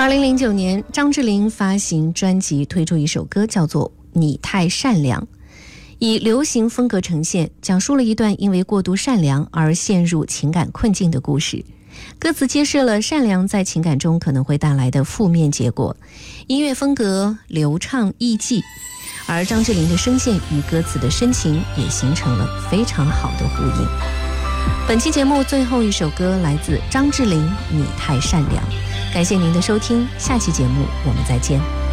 2009年，张智霖发行专辑，推出一首歌叫做《你太善良》，以流行风格呈现，讲述了一段因为过度善良而陷入情感困境的故事。歌词揭示了善良在情感中可能会带来的负面结果，音乐风格流畅易记，而张智霖的声线与歌词的深情也形成了非常好的呼应。本期节目最后一首歌来自张智霖《你太善良》，感谢您的收听，下期节目我们再见。